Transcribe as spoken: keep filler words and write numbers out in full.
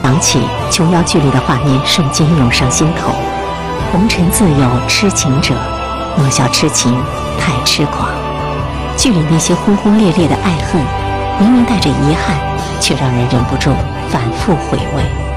想起琼瑶剧里的画面，瞬间涌上心头。红尘自有痴情者，莫笑痴情太痴狂。剧里那些轰轰烈烈的爱恨，明明带着遗憾，却让人忍不住反复回味。